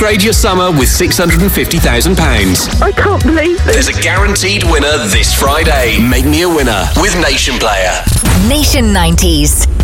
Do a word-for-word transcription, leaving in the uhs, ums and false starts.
Upgrade your summer with six hundred fifty thousand pounds. I can't believe this. There's a guaranteed winner this Friday. Make me a winner with Nation Player. Nation nineties.